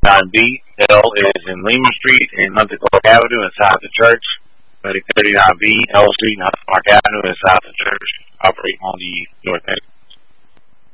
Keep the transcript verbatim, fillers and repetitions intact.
thirty-nine B. L is in Lehman Street and Hunter Clark Avenue inside the church. thirty-nine B, L Street and Hunter Clark Avenue inside the church. Operate on the north end.